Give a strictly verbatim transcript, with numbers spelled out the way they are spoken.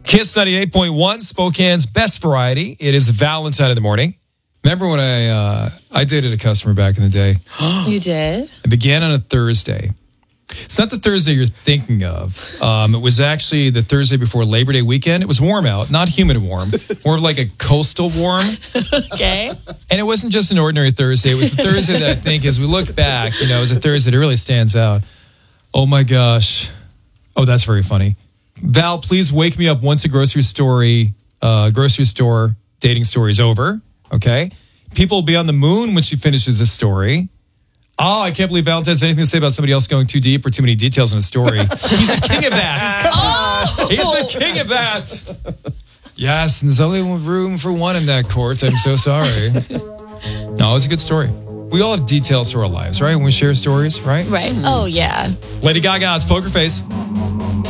Kiss ninety-eight point one, Spokane's best variety. It is Valentine in the morning. Remember when I uh, I dated a customer back in the day? You did? It began on a Thursday. It's not the Thursday you're thinking of. Um, it was actually the Thursday before Labor Day weekend. It was warm out, not humid warm, more like a coastal warm. Okay. And it wasn't just an ordinary Thursday. It was a Thursday that I think, as we look back, you know, it was a Thursday that really stands out. Oh, my gosh. Oh, that's very funny. Val, please wake me up once a grocery story, uh, grocery store dating story is over. Okay. People will be on the moon when she finishes this story. Oh, I can't believe Valentine has anything to say about somebody else going too deep or too many details in a story. He's the king of that. Oh! He's the king of that. Yes, and there's only room for one in that court. I'm so sorry. No, it's a good story. We all have details to our lives, right? When we share stories, right? Right. Oh, yeah. Lady Gaga, it's Poker Face.